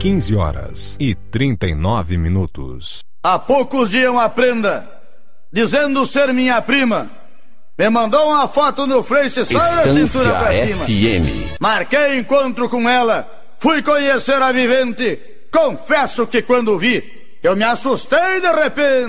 15h39. Há poucos dias uma prenda, dizendo ser minha prima, me mandou uma foto no Face só da cintura pra cima. Marquei encontro com ela, fui conhecer a vivente. Confesso que quando vi, eu me assustei de repente.